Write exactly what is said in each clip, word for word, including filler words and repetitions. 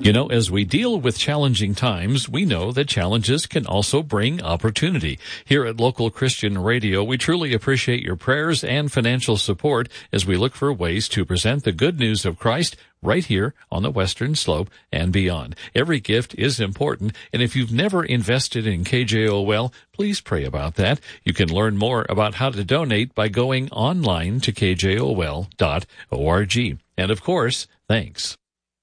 You know, as we deal with challenging times, we know that challenges can also bring opportunity. Here at Local Christian Radio, we truly appreciate your prayers and financial support as we look for ways to present the good news of Christ right here on the Western Slope and beyond. Every gift is important, and if you've never invested in K J O L, please pray about that. You can learn more about how to donate by going online to k j o l dot org. And of course, thanks.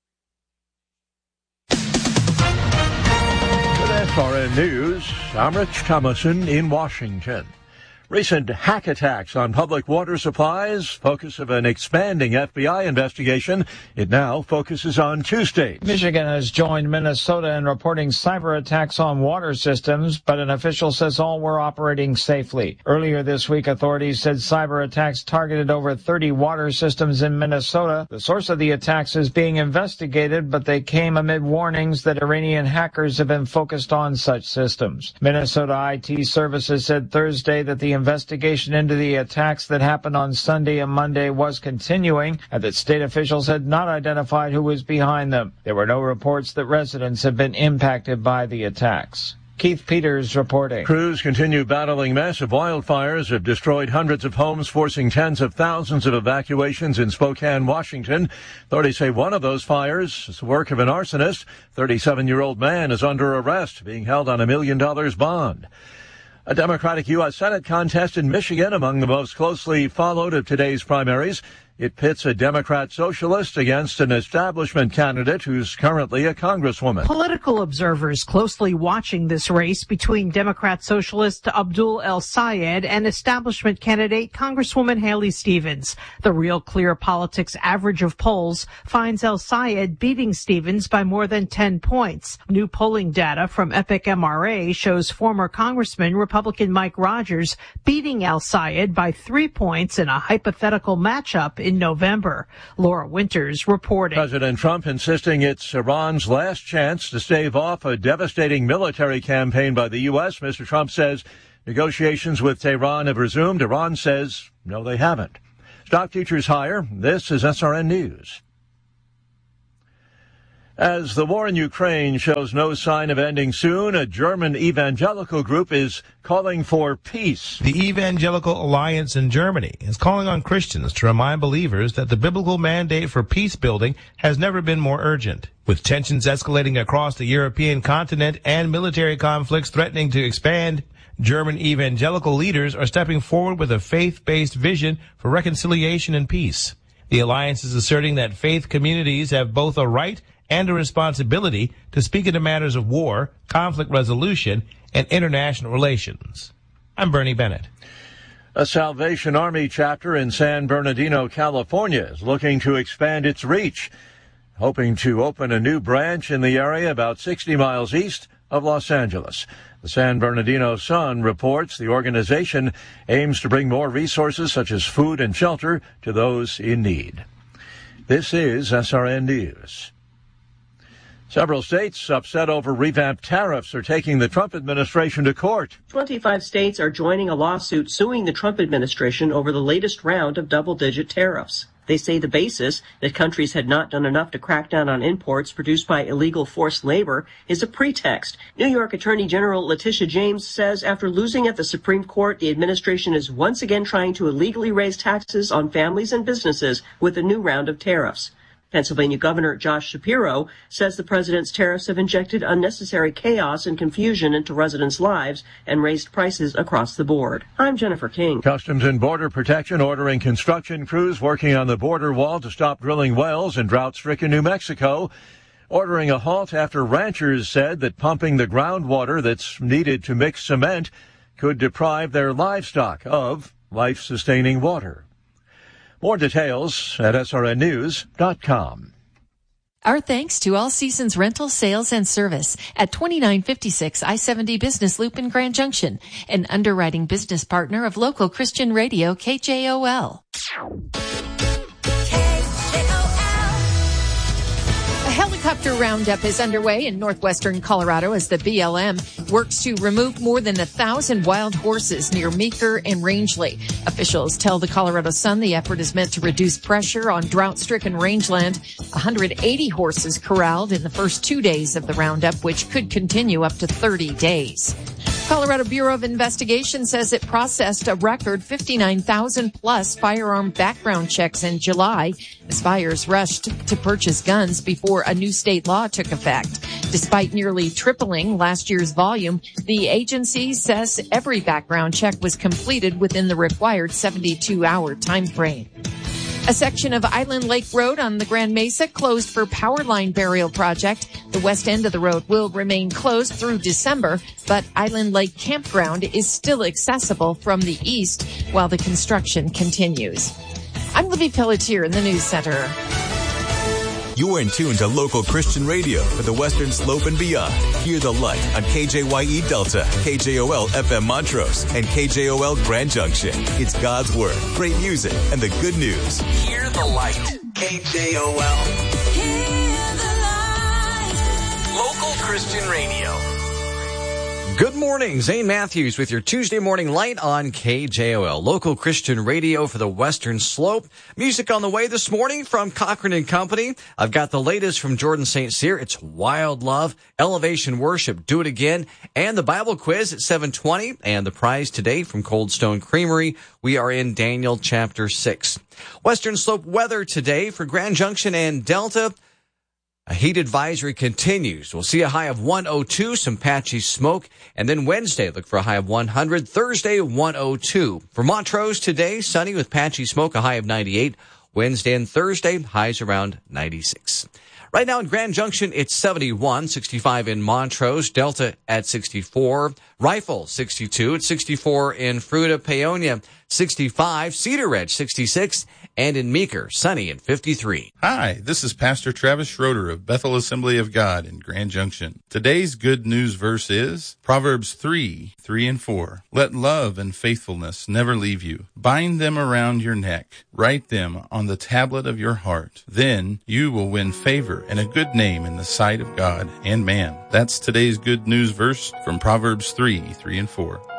S R N News, I'm Rich Thomason in Washington. Recent hack attacks on public water supplies, focus of an expanding F B I investigation. It now focuses on two states. Michigan has joined Minnesota in reporting cyber attacks on water systems, but an official says all were operating safely. Earlier this week, authorities said cyber attacks targeted over thirty water systems in Minnesota. The source of the attacks is being investigated, but they came amid warnings that Iranian hackers have been focused on such systems. Minnesota I T Services said Thursday that the investigation into the attacks that happened on Sunday and Monday was continuing, and that state officials had not identified who was behind them. There were no reports that residents had been impacted by the attacks. Keith Peters reporting. Crews continue battling massive wildfires have destroyed hundreds of homes, forcing tens of thousands of evacuations in Spokane, Washington. Authorities say one of those fires is the work of an arsonist. thirty-seven-year-old man is under arrest, being held on a million dollars bond. A Democratic U S Senate contest in Michigan among the most closely followed of today's primaries. It pits a Democrat socialist against an establishment candidate who's currently a congresswoman. Political observers closely watching this race between Democrat socialist Abdul El-Sayed and establishment candidate Congresswoman Haley Stevens. The Real Clear Politics average of polls finds El-Sayed beating Stevens by more than ten points. New polling data from Epic M R A shows former Congressman Republican Mike Rogers beating El-Sayed by three points in a hypothetical matchup in November. Laura Winters reporting. President Trump insisting it's Iran's last chance to stave off a devastating military campaign by the U S. Mister Trump says negotiations with Tehran have resumed. Iran says no, they haven't. Stock futures higher. This is S R N News. As the war in Ukraine shows no sign of ending soon, a German evangelical group is calling for peace. The Evangelical Alliance in Germany is calling on Christians to remind believers that the biblical mandate for peace building has never been more urgent. With tensions escalating across the European continent and military conflicts threatening to expand, German evangelical leaders are stepping forward with a faith-based vision for reconciliation and peace. The alliance is asserting that faith communities have both a right and a responsibility to speak into matters of war, conflict resolution, and international relations. I'm Bernie Bennett. A Salvation Army chapter in San Bernardino, California, is looking to expand its reach, hoping to open a new branch in the area about sixty miles east of Los Angeles. The San Bernardino Sun reports the organization aims to bring more resources such as food and shelter to those in need. This is S R N News. Several states upset over revamped tariffs are taking the Trump administration to court. twenty-five states are joining a lawsuit suing the Trump administration over the latest round of double-digit tariffs. They say the basis, that countries had not done enough to crack down on imports produced by illegal forced labor, is a pretext. New York Attorney General Letitia James says after losing at the Supreme Court, the administration is once again trying to illegally raise taxes on families and businesses with a new round of tariffs. Pennsylvania Governor Josh Shapiro says the president's tariffs have injected unnecessary chaos and confusion into residents' lives and raised prices across the board. I'm Jennifer King. Customs and Border Protection ordering construction crews working on the border wall to stop drilling wells in drought-stricken New Mexico, ordering a halt after ranchers said that pumping the groundwater that's needed to mix cement could deprive their livestock of life-sustaining water. More details at S R N news dot com. Our thanks to All Seasons Rental, Sales, and Service at twenty-nine fifty-six I seventy Business Loop in Grand Junction, an underwriting business partner of local Christian radio K J O L. helicopter roundup is underway in northwestern Colorado as the B L M works to remove more than a thousand wild horses near Meeker and Rangeley. Officials tell the Colorado Sun the effort is meant to reduce pressure on drought-stricken rangeland. one hundred eighty horses corralled in the first two days of the roundup, which could continue up to thirty days. Colorado Bureau of Investigation says it processed a record fifty-nine thousand plus firearm background checks in July as buyers rushed to purchase guns before a new state law took effect. Despite nearly tripling last year's volume, the agency says every background check was completed within the required seventy-two hour time frame. A section of Island Lake Road on the Grand Mesa closed for power line burial project. The west end of the road will remain closed through December, but Island Lake Campground is still accessible from the east while the construction continues. I'm Libby Pelletier in the News Center. You're in tune to local Christian radio for the Western Slope and beyond. Hear the light on K J Y E Delta, K J O L F M Montrose, and K J O L Grand Junction. It's God's Word, great music, and the good news. Hear the light. K J O L. Hear the light. Local Christian radio. Good morning, Zane Matthews with your Tuesday morning light on K J O L, local Christian radio for the Western Slope. Music on the way this morning from Cochran and Company. I've got the latest from Jordan Saint Cyr. It's Wild Love, Elevation Worship, Do It Again, and the Bible quiz at seven twenty. And the prize today from Cold Stone Creamery. We are in Daniel chapter six. Western Slope weather today for Grand Junction and Delta. A heat advisory continues. We'll see a high of one oh two, some patchy smoke. And then Wednesday, look for a high of one hundred. Thursday, one oh two. For Montrose today, sunny with patchy smoke, a high of ninety-eight. Wednesday and Thursday, highs around ninety-six. Right now in Grand Junction, it's seventy-one, sixty-five in Montrose, Delta at sixty-four, Rifle sixty-two, it's sixty-four in Fruita, Paonia sixty-five, Cedar Ridge sixty-six, and in Meeker, sunny at fifty-three. Hi, this is Pastor Travis Schroeder of Bethel Assembly of God in Grand Junction. Today's good news verse is Proverbs three, three and four. Let love and faithfulness never leave you. Bind them around your neck. Write them on the tablet of your heart. Then you will win favor and a good name in the sight of God and man. That's today's good news verse from Proverbs three, three and four.